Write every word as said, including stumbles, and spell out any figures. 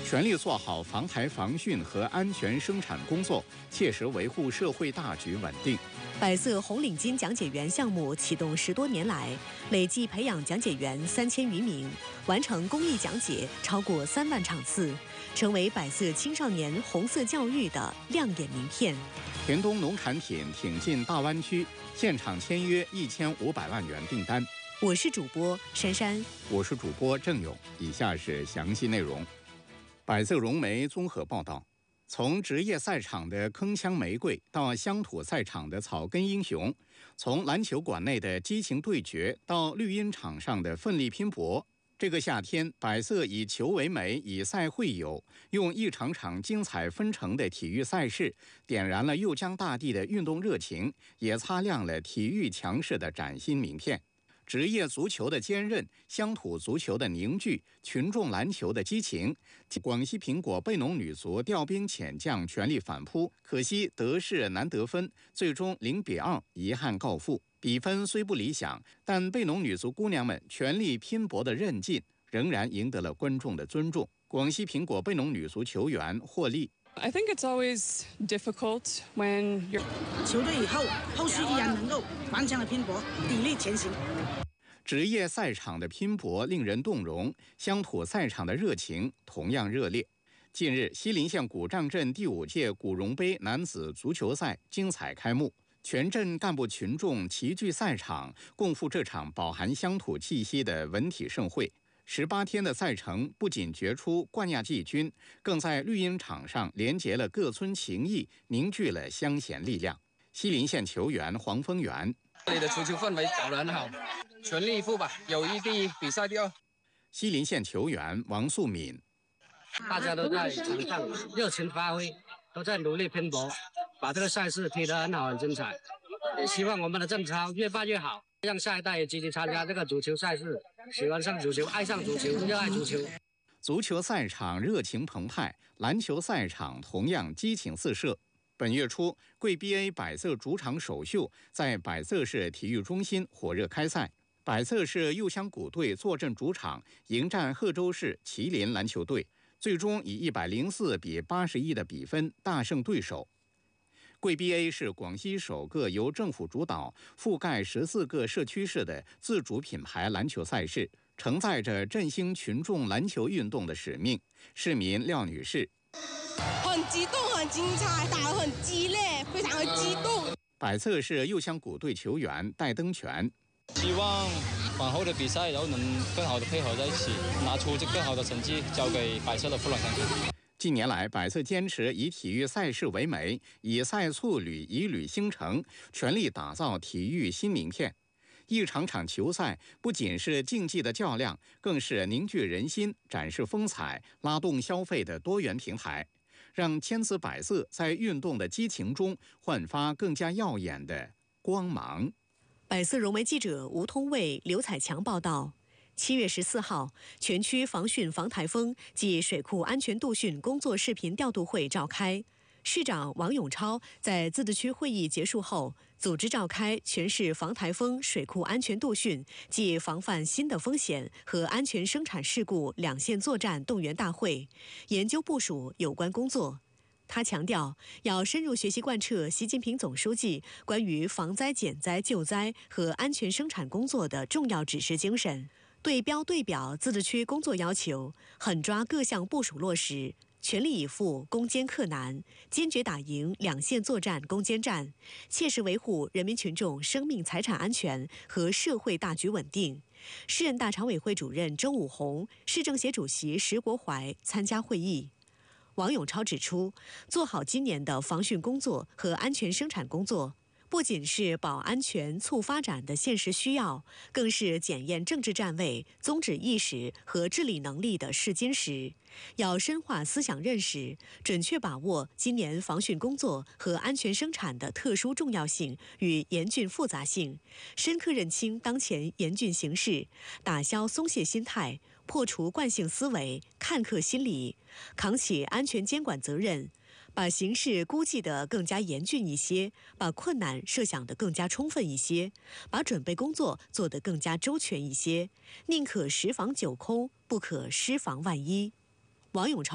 全力做好防台防汛和安全生产工作，切实维护社会大局稳定。 百色红领巾讲解员项目启动十多年来，累计培养讲解员三千余名，完成公益讲解超过三万场次，成为百色青少年红色教育的亮眼名片。 田东农产品挺进大湾区，现场签约一千五百万元订单。 我是主播珊珊， 我是主播郑勇。以下是详细内容。百色融媒综合报道。从职业赛场的铿锵玫瑰到乡土赛场的草根英雄，从篮球馆内的激情对决到绿茵场上的奋力拼搏，这个夏天，百色以球为媒，以赛会友，用一场场精彩纷呈的体育赛事，点燃了右江大地的运动热情，也擦亮了体育强势的崭新名片。职业足球的坚韧，乡土足球的凝聚，群众篮球的激情。广西苹果贝农女足调兵遣将，全力反扑，可惜得势难得分，最终零比二遗憾告负。比分虽不理想，但贝农女足姑娘们全力拼搏的韧劲，仍然赢得了观众的尊重。广西苹果贝农女足球员霍利。 I think it's always difficult when you're 球队以后后续依然能够顽强的拼搏，砥砺前行。 职业赛场的拼搏令人动容，乡土赛场的热情同样热烈。近日，西林县古丈镇第五届古荣杯男子足球赛精彩开幕，全镇干部群众齐聚赛场，共赴这场饱含乡土气息的文体盛会。十八天的赛程不仅决出冠亚季军，更在绿茵场上连结了各村情谊，凝聚了乡贤力量。西林县球员黄丰源， 这里的足球氛围搞得很好，全力以赴吧，友谊第一，比赛第二。 西林县球员王素敏， 大家都在场上热情发挥，都在努力拼搏，把这个赛事踢得很好，很精彩。也希望我们的郑超越办越好，让下一代也积极参加这个足球赛事，喜欢上足球，爱上足球，热爱足球。 足球赛场热情澎湃，篮球赛场同样激情四射。本月初，贵 B A 百色主场首秀在百色市体育中心火热开赛。百色市右乡谷队坐镇主场，迎战贺州市麒麟篮球队，最终以一百零四比八十一的比分大胜对手。贵 B A 是广西首个由政府主导、覆盖十四个社区市的自主品牌篮球赛事，承载着振兴群众篮球运动的使命。市民廖女士。 很激动，很精彩，打得很激烈，非常的激动。 百色市右乡谷队球员戴登全， 希望往后的比赛，然后能更好的配合在一起，拿出这更好的成绩交给百色的父老乡亲。 近年来，百色坚持以体育赛事为媒，以赛促旅，以旅兴城，全力打造体育新名片。一场场球赛不仅是竞技的较量，更是凝聚人心、展示风采、拉动消费的多元平台，让千姿百色在运动的激情中焕发更加耀眼的光芒。 百色融媒记者吴通卫、刘彩强报道。七月十四号，全区防汛防台风及水库安全度汛工作视频调度会召开。市长王永超在自治区会议结束后，组织召开全市防台风、水库安全度汛及防范新的风险和安全生产事故两线作战动员大会，研究部署有关工作。他强调，要深入学习贯彻习近平总书记关于防灾减灾救灾和安全生产工作的重要指示精神，对标对表自治区工作要求，狠抓各项部署落实，全力以赴攻坚克难，坚决打赢两线作战攻坚战，切实维护人民群众生命财产安全和社会大局稳定。市人大常委会主任周武红、市政协主席石国怀参加会议。王永超指出，做好今年的防汛工作和安全生产工作，不仅是保安全促发展的现实需要，更是检验政治站位、宗旨意识和治理能力的试金石。要深化思想认识，准确把握今年防汛工作和安全生产的特殊重要性与严峻复杂性，深刻认清当前严峻形势，打消松懈心态，破除惯性思维、看客心理，扛起安全监管责任，把形势估计得更加严峻一些，把困难设想得更加充分一些，把准备工作做得更加周全一些，宁可十防九空，不可失防万一。王永超